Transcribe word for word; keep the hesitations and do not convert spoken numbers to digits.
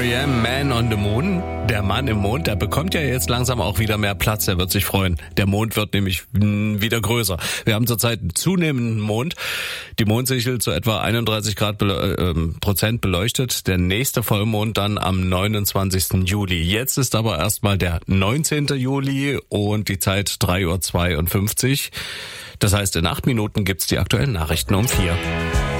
R E M, Man on the Moon. Der Mann im Mond, der bekommt ja jetzt langsam auch wieder mehr Platz, der wird sich freuen. Der Mond wird nämlich wieder größer. Wir haben zurzeit einen zunehmenden Mond. Die Mondsichel zu etwa einunddreißig Grad bele- äh, Prozent beleuchtet. Der nächste Vollmond dann am neunundzwanzigsten Juli. Jetzt ist aber erstmal der neunzehnten Juli und die Zeit drei Uhr zweiundfünfzig. Das heißt, in acht Minuten gibt's die aktuellen Nachrichten um vier.